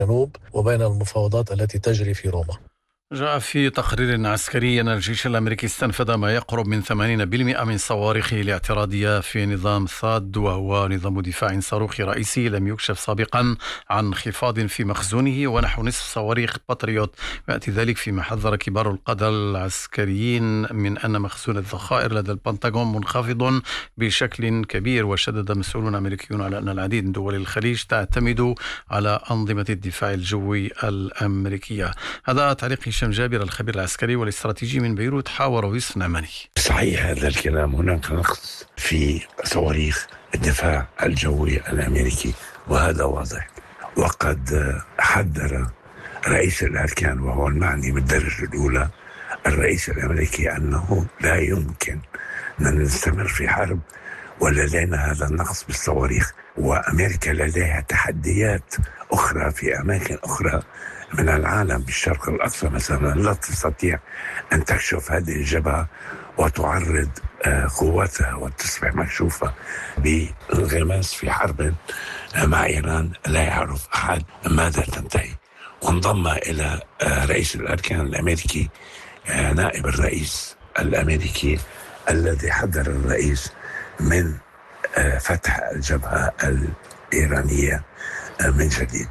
الجنوب وبين المفاوضات التي تجري في روما. جاء في تقرير عسكري أن الجيش الأمريكي استنفذ ما يقرب من 80% من صواريخه الاعتراضية في نظام ثاد، وهو نظام دفاع صاروخي رئيسي لم يكشف سابقا عن انخفاض في مخزونه، ونحو نصف صواريخ باتريوت. ويأتي ذلك فيما حذر كبار القادة العسكريين من أن مخزون الذخائر لدى البنتاغون منخفض بشكل كبير. وشدد مسؤولون أمريكيون على أن العديد من دول الخليج تعتمد على أنظمة الدفاع الجوي الأمريكية. هذا تعليق هشام جابر الخبير العسكري والاستراتيجي من بيروت، حاور يوسف نعماني. صحيح هذا الكلام، هناك نقص في صواريخ الدفاع الجوي الأمريكي وهذا واضح. وقد حذر رئيس الأركان وهو المعني بالدرجة الأولى الرئيس الأمريكي أنه لا يمكن أن نستمر في حرب ولدينا هذا النقص بالصواريخ، وأمريكا لديها تحديات أخرى في أماكن أخرى من العالم. بالشرق الأقصى مثلا لا تستطيع أن تكشف هذه الجبهة وتعرض قوتها وتصبح مكشوفة بانغماس في حرب مع إيران لا يعرف أحد ماذا تنتهي. وانضم إلى رئيس الأركان الأمريكي نائب الرئيس الأمريكي الذي حذر الرئيس من فتح الجبهة الإيرانية من جديد.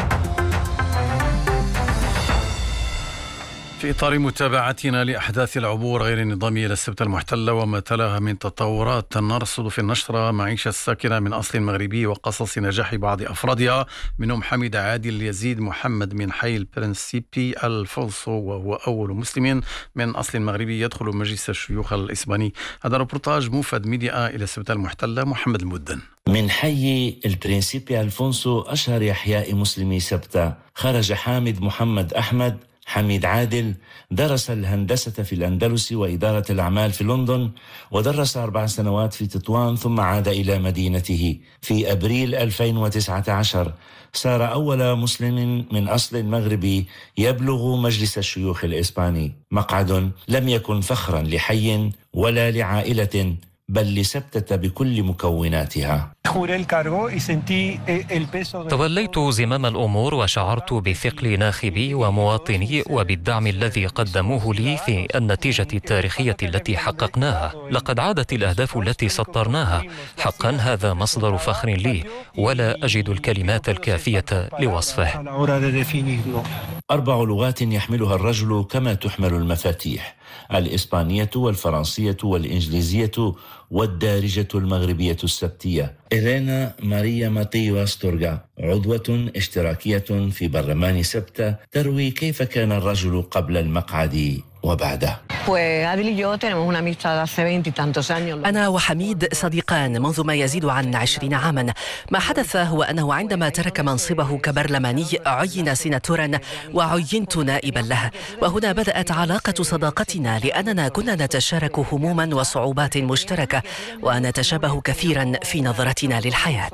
في إطار متابعتنا لأحداث العبور غير النظامي إلى السبت المحتلة وما تلاها من تطورات، نرصد في النشرة معيشة الساكنة من أصل مغربي وقصص نجاح بعض أفرادها، منهم حميد عادل يزيد محمد من حي البرنسيبي الفونسو، وهو أول مسلم من أصل مغربي يدخل مجلس الشيوخ الإسباني. هذا ريبورتاج موفد ميديا إلى السبت المحتلة، محمد المدن. من حي البرنسيبي الفونسو أشهر أحياء مسلمي سبتة خرج حامد محمد أحمد حميد عادل، درس الهندسة في الأندلس وإدارة الأعمال في لندن، ودرس 4 سنوات في تطوان، ثم عاد إلى مدينته. في أبريل 2019 صار أول مسلم من أصل مغربي يبلغ مجلس الشيوخ الإسباني، مقعد لم يكن فخرا لحي ولا لعائلة بل لسبتة بكل مكوناتها. توليت زمام الأمور وشعرت بثقل ناخبي ومواطني وبالدعم الذي قدموه لي في النتيجة التاريخية التي حققناها. لقد عادت الأهداف التي سطرناها، حقا هذا مصدر فخر لي ولا أجد الكلمات الكافية لوصفه. 4 لغات يحملها الرجل كما تحمل المفاتيح: الإسبانية والفرنسية والإنجليزية والدارجة المغربية السبتية. إلينا ماريا ماتيو أستورغا، عضوة اشتراكية في برلمان سبتة، تروي كيف كان الرجل قبل المقعد وبعده. أنا وحميد صديقان منذ ما يزيد عن 20 عاما. ما حدث هو أنه عندما ترك منصبه كبرلماني عين سيناتورا وعينت نائبا له، وهنا بدأت علاقة صداقتنا لأننا كنا نتشارك هموما وصعوبات مشتركة ونتشابه كثيرا في نظرتنا للحياة.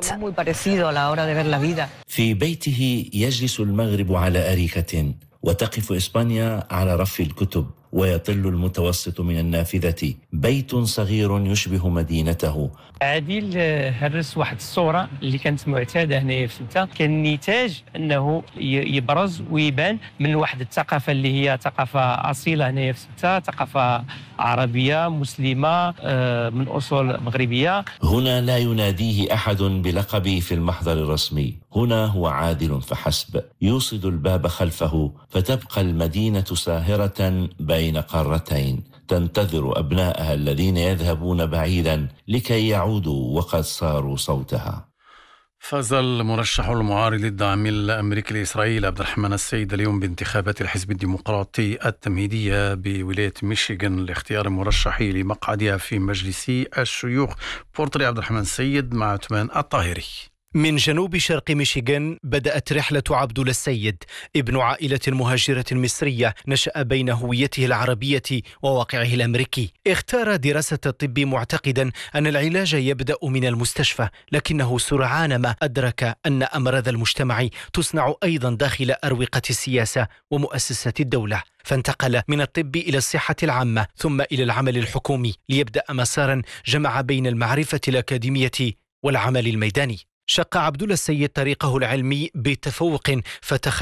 في بيته يجلس المغرب على أريكة، وتقف إسبانيا على رف الكتب، ويطل المتوسط من النافذة. بيت صغير يشبه مدينته. عادل هرس واحد الصورة اللي كانت معتادة هنا في سبتة، كان نتاج أنه يبرز ويبان من واحد الثقافة اللي هي ثقافة أصيلة هنا في سبتة، ثقافة عربية مسلمة من أصول مغربية. هنا لا يناديه أحد بلقبه في المحضر الرسمي، هنا هو عادل فحسب. يوصد الباب خلفه، فتبقى المدينة ساهرة بين قارتين، تنتظر أبنائها الذين يذهبون بعيدا لكي يعودوا وقد صاروا صوتها. فاز المرشح المعارض للدعم الأمريكي لإسرائيل عبد الرحمن السيد اليوم بانتخابات الحزب الديمقراطي التمهيدية بولاية ميشيغان لاختيار مرشحي لمقعدها في مجلس الشيوخ. بورتري عبد الرحمن السيد مع عثمان الطاهري. من جنوب شرق ميشيغان بدأت رحلة عبدول السيد، ابن عائلة مهاجرة مصرية نشأ بين هويته العربية وواقعه الأمريكي. اختار دراسة الطب معتقدا أن العلاج يبدأ من المستشفى، لكنه سرعان ما أدرك أن أمراض المجتمع تصنع أيضا داخل أروقة السياسة ومؤسسات الدولة، فانتقل من الطب إلى الصحة العامة ثم إلى العمل الحكومي، ليبدأ مسارا جمع بين المعرفة الأكاديمية والعمل الميداني. شق عبد الله السيد طريقه العلمي بتفوق فتخرج